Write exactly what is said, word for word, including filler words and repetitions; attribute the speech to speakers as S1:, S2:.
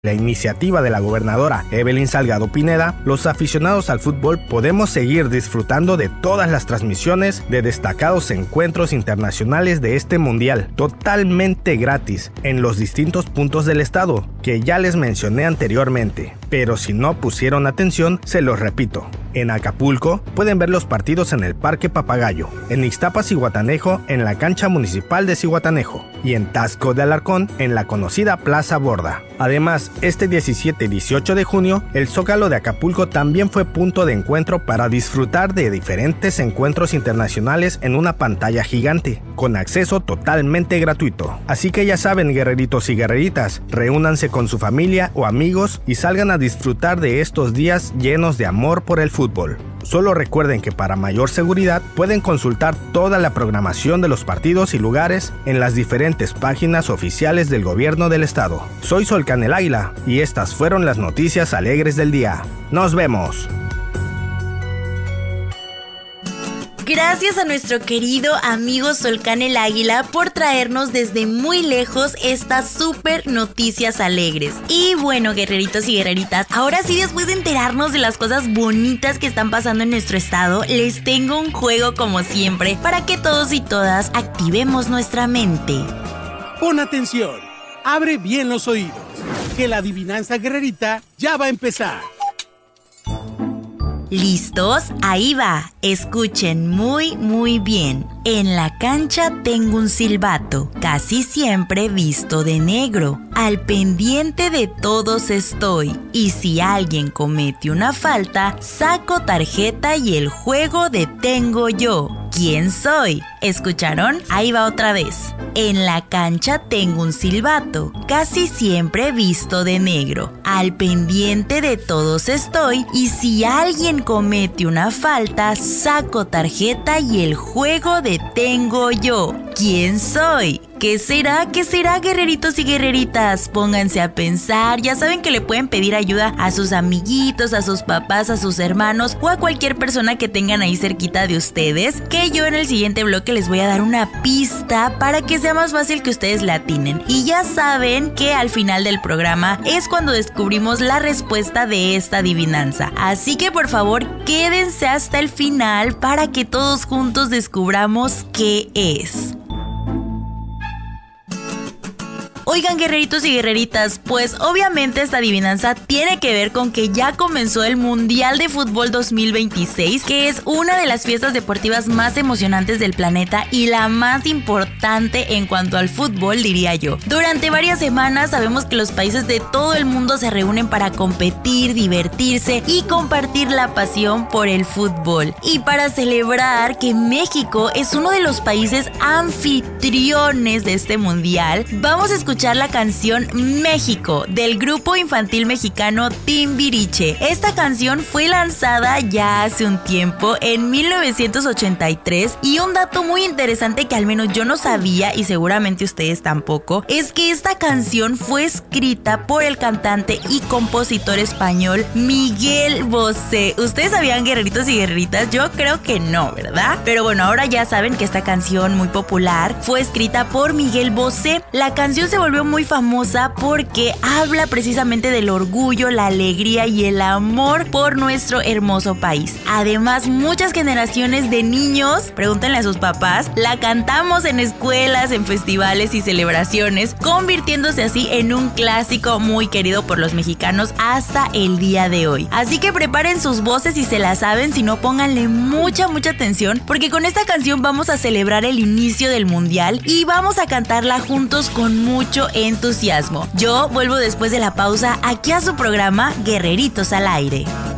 S1: la iniciativa de la gobernadora Evelyn Salgado Pineda, los aficionados al fútbol podemos seguir disfrutando de todas las transmisiones de destacados encuentros internacionales de este mundial, totalmente gratis, en los distintos puntos del estado, que ya les mencioné anteriormente. Pero si no pusieron atención, se los repito. En Acapulco pueden ver los partidos en el Parque Papagayo, en Ixtapas-Zihuatanejo en la cancha municipal de Zihuatanejo y en Taxco de Alarcón en la conocida Plaza Borda. Además, este diecisiete y dieciocho de junio, el Zócalo de Acapulco también fue punto de encuentro para disfrutar de diferentes encuentros internacionales en una pantalla gigante, con acceso totalmente gratuito. Así que ya saben, guerreritos y guerreritas, reúnanse con su familia o amigos y salgan a disfrutar de estos días llenos de amor por el fútbol. Solo recuerden que para mayor seguridad pueden consultar toda la programación de los partidos y lugares en las diferentes páginas oficiales del gobierno del estado. Soy Solcán el Águila y estas fueron las noticias alegres del día. ¡Nos vemos!
S2: Gracias a nuestro querido amigo Solcán el Águila por traernos desde muy lejos estas súper noticias alegres. Y bueno, guerreritos y guerreritas, ahora sí, después de enterarnos de las cosas bonitas que están pasando en nuestro estado, les tengo un juego como siempre para que todos y todas activemos nuestra mente.
S3: Pon atención, abre bien los oídos, que la adivinanza guerrerita ya va a empezar.
S2: ¿Listos? Ahí va. Escuchen muy, muy bien. En la cancha tengo un silbato, casi siempre visto de negro. Al pendiente de todos estoy, y si alguien comete una falta, saco tarjeta y el juego detengo yo. ¿Quién soy? ¿Escucharon? Ahí va otra vez. En la cancha tengo un silbato, casi siempre visto de negro. Al pendiente de todos estoy, y si alguien comete una falta, saco tarjeta y el juego detengo yo. ¿Quién soy? ¿Qué será? ¿Qué será, guerreritos y guerreritas? Pónganse a pensar. Ya saben que le pueden pedir ayuda a sus amiguitos, a sus papás, a sus hermanos o a cualquier persona que tengan ahí cerquita de ustedes, que yo en el siguiente bloque les voy a dar una pista para que sea más fácil que ustedes la atinen. Y ya saben que al final del programa es cuando descubrimos la respuesta de esta adivinanza. Así que por favor, quédense hasta el final para que todos juntos descubramos qué es. Oigan, guerreritos y guerreritas, pues obviamente esta adivinanza tiene que ver con que ya comenzó el Mundial de Fútbol dos mil veintiséis, que es una de las fiestas deportivas más emocionantes del planeta y la más importante en cuanto al fútbol, diría yo. Durante varias semanas sabemos que los países de todo el mundo se reúnen para competir, divertirse y compartir la pasión por el fútbol. Y para celebrar que México es uno de los países anfitriones de este mundial, vamos a escuchar la canción México del grupo infantil mexicano Timbiriche. Esta canción fue lanzada ya hace un tiempo, en mil novecientos ochenta y tres, y un dato muy interesante que al menos yo no sabía y seguramente ustedes tampoco, es que esta canción fue escrita por el cantante y compositor español Miguel Bosé. ¿Ustedes sabían, guerreritos y guerreritas? Yo creo que no, ¿verdad? Pero bueno, ahora ya saben que esta canción muy popular fue escrita por Miguel Bosé. La canción se volvió muy famosa porque habla precisamente del orgullo, la alegría y el amor por nuestro hermoso país. Además, muchas generaciones de niños, pregúntenle a sus papás, la cantamos en escuelas, en festivales y celebraciones, convirtiéndose así en un clásico muy querido por los mexicanos hasta el día de hoy. Así que preparen sus voces si se la saben, si no, pónganle mucha, mucha atención, porque con esta canción vamos a celebrar el inicio del mundial y vamos a cantarla juntos con mucho entusiasmo. Yo vuelvo después de la pausa aquí a su programa Guerreritos al Aire.